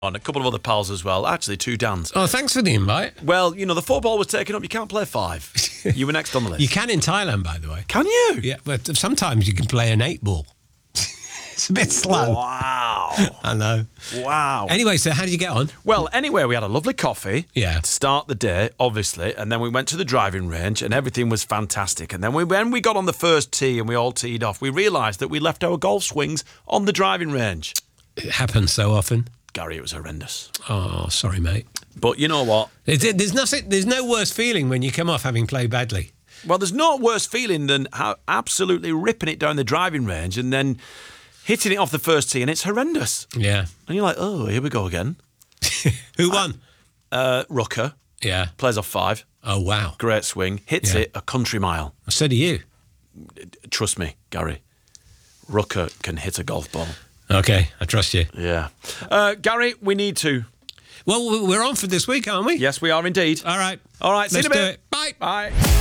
On a couple of other pals as well. Actually, 2 Dans. Oh, thanks for the invite. Well, you know, the 4 ball was taken up. You can't play 5. You were next on the list. You can in Thailand, by the way. Can you? Yeah, but sometimes you can play an 8 ball. It's a bit slow. Wow. I know. Wow. Anyway, so how did you get on? Well, anyway, we had a lovely coffee Yeah. to start the day, obviously, and then we went to the driving range and everything was fantastic. And then when we got on the first tee and we all teed off, we realised that we left our golf swings on the driving range. It happens so often. Gary, it was horrendous. Oh, sorry, mate. But you know what? There's no worse feeling when you come off having played badly. Well, there's no worse feeling than absolutely ripping it down the driving range and then hitting it off the first tee, and it's horrendous. Yeah. And you're like, oh, here we go again. Who won? Rucker. Yeah. Plays off 5. Oh, wow. Great swing. Hits it a country mile. So do you. Trust me, Gary. Rucker can hit a golf ball. Okay, I trust you. Yeah. Gary, we need to. Well, we're on for this week, aren't we? Yes, we are indeed. All right. All right, see you in a Let's bit. do it. Bye. Bye.